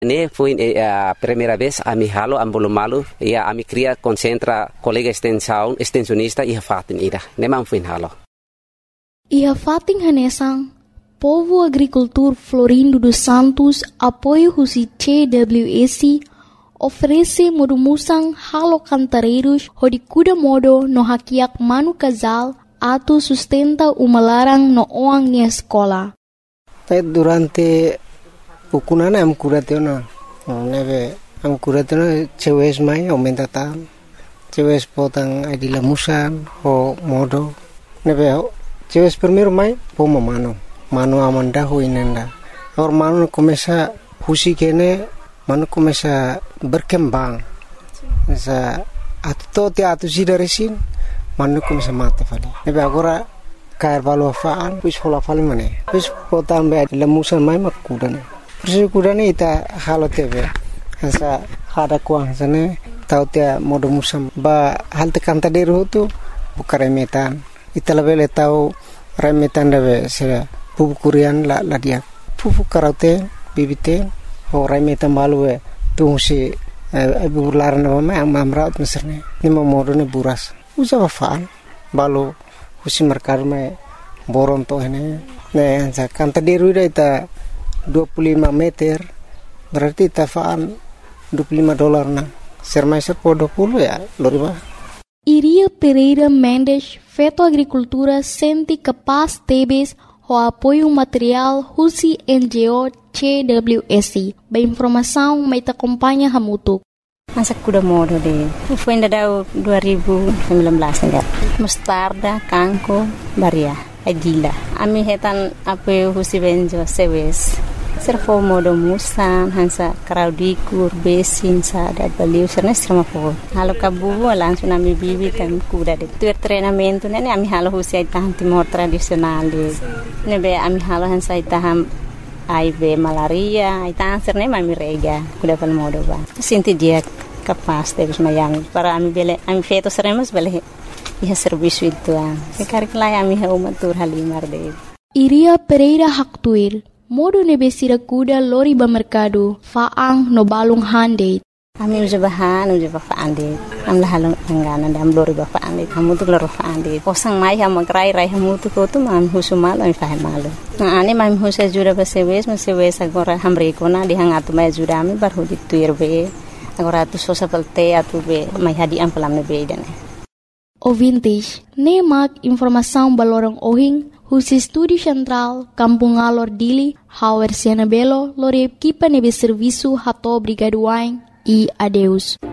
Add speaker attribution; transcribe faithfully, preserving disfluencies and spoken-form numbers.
Speaker 1: Ne foi a primeira vez a mi halo ambolo malu ia a mi cria concentra colega extensão extensionista e fatin ida ne man foi halo
Speaker 2: ia fatin hanesang Povo Agricultor Florindo dos Santos apoio husi C W S oferece modo musang halo cantareiros hodi kuda modo no hakiak manu casal atu sustenta umalarang no oang nia sekolah.
Speaker 3: Durante ukunana am kuratena neve am kuratena cewes mai aumenta tam cewes potang adila musan ho modo neve cewes primeiro mai po mano mano amanda ho inenda or mano começa husi kene mano começa berkembang sa atto te atu sidaresin mano começa mata fali neve agora cair valo faan pis hola fali mane pis potang be adila musan mai makudana Persi kudane ita halo tebe hasa hada kuang sana tau tia modo musam ba hal tekan taderu tu buka remetan ita lebele tau remetan dabe se pupu kurian la la dia pupu karate bibite ho remetan balue tu si ibu laran ma amamraut meserne ni modo ne buras usa faan balu husi merkar me boron to hene ne sa kan taderu ita dua puluh lima meter berarti tafaan dua puluh lima dolar na sermaiser po dua puluh ya loriba
Speaker 2: Iria Pereira Mendes Feto Agricultura senti capaz tebes ho apoio material husi N G O C W S ba informação mai ta acompanha hamutuk
Speaker 4: Masa kuda modo de foi ainda dau dua ribu sembilan belas enggak mustarda kangko baria adila ami hetan apoio husi benjo sewes servo modo musan hansa kraudikur besin sa dat baliu serna serma po halo kabu langsung ami bibi kan kuda de tuer treinamento nene ami halo husi tahan timor tradisional de nebe ami halo hansa taham I B malaria ita serne mami rega kuda pal modo ba sinti dia kapas de mayang para ami bele ami feto seremos bele ia serviço itu ah sekarang lai ami hau matur halimar de
Speaker 2: Iria Pereira Haktuil modo nebesira kuda lori ba mercado faang no balung hande
Speaker 4: ami uja bahan uja ba faande am la halong angana dam lori ba faande kamu tu lori faande posang mai ha magrai rai hamu tu ko tu mam husumal ai fa malo na ane mam husa jura ba sewes ma sewes agora hamre ko na di hangatu mai jura mi bar hudi tuir be agora tu sosa pelte atu be mai hadi am pelam ne be dane
Speaker 2: Ouvintes, nemak informação balorang ohing husi Estúdio Central, Kampung Alor Dili, Hauer Siena Belo, lore equipa nebe serviço hato brigaduain e adeus.